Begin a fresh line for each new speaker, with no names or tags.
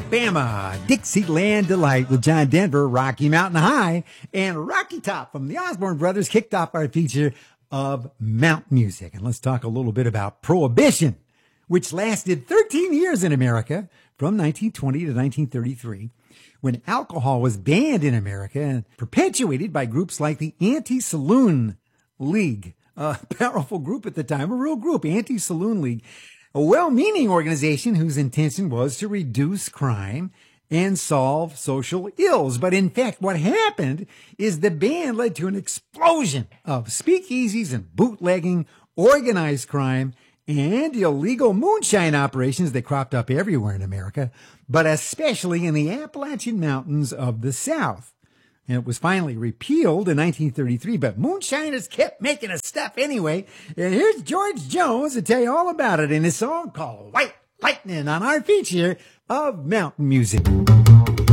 Alabama, Dixieland Delight with John Denver, Rocky Mountain High, and Rocky Top from the Osborne Brothers kicked off our feature of mountain music. And let's talk a little bit about Prohibition, which lasted 13 years in America from 1920 to 1933, when alcohol was banned in America and perpetuated by groups like the Anti-Saloon League, a powerful group at the time, a real group, Anti-Saloon League, a well-meaning organization whose intention was to reduce crime and solve social ills. But in fact, what happened is the ban led to an explosion of speakeasies and bootlegging, organized crime, and illegal moonshine operations that cropped up everywhere in America, but especially in the Appalachian Mountains of the South. And it was finally repealed in 1933, but moonshiners kept making us stuff anyway. And here's George Jones to tell you all about it in his song called White Lightning on our feature of mountain music.